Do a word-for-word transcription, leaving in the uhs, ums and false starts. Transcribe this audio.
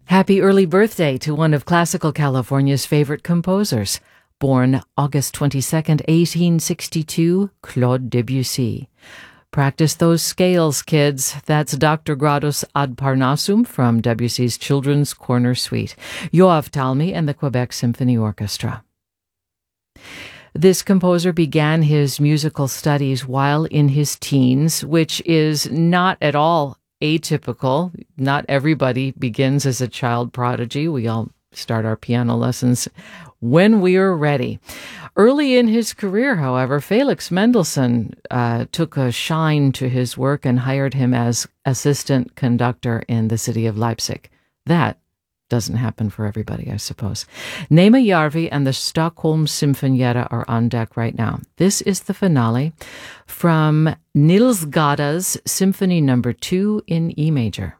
Happy early birthday to one of classical California's favorite composers. Born August twenty-second, eighteen sixty-two, Claude Debussy. Practice those scales, kids. That's Doctor Gradus ad Parnassum from Debussy's Children's Corner Suite. Yoav Talmi and the Quebec Symphony Orchestra. This composer began his musical studies while in his teens, which is not at all atypical. Not everybody begins as a child prodigy. We all start our piano lessons when we are ready. Early in his career, however, Felix Mendelssohn uh, took a shine to his work and hired him as assistant conductor in the city of Leipzig. That doesn't happen for everybody, I suppose. Neema Järvi and the Stockholm Symfonietta are on deck right now. This is the finale from Nils Gada's Symphony Number Two in E major.